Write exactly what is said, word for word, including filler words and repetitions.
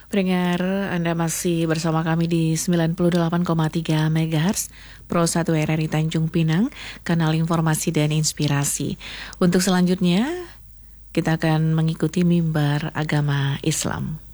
Pendengar, Anda masih bersama kami di sembilan puluh delapan koma tiga megahertz Pro satu R R I Tanjung Pinang, kanal informasi dan inspirasi. Untuk selanjutnya, kita akan mengikuti mimbar agama Islam.